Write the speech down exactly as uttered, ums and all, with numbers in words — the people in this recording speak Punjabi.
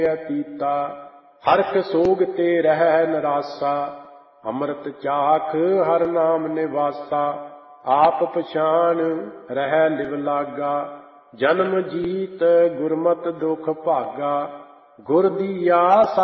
ਅਤੀਤਾ। ਹਰਖ ਸੋਗ ਤੇ ਰਹਿ ਨਿਰਾਸਾ, ਅੰਮ੍ਰਿਤ ਚਾਖ ਹਰ ਨਾਮ ਨਿਵਾਸਾ। ਆਪ ਪਛਾਣ ਰਹਿ ਲਿਵ ਲਾਗਾ, ਜਨਮ ਜੀਤ ਗੁਰਮਤਿ ਦੁਖ ਭਾਗਾ। ਗੁਰ ਦੀਆ